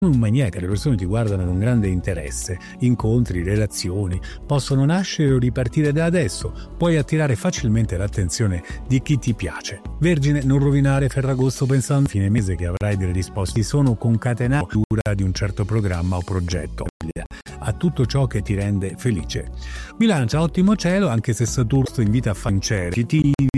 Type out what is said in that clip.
un maniaco, le persone ti guardano con grande interesse, incontri, relazioni possono nascere o ripartire da adesso, puoi attirare facilmente l'attenzione di chi ti piace. Vergine, non rovinare Ferragosto pensando a fine mese che avrai delle risposte, sono concatenate di un certo programma o progetto a tutto ciò che ti rende felice. Bilancia, ottimo cielo, anche se Saturno invita a fare inceri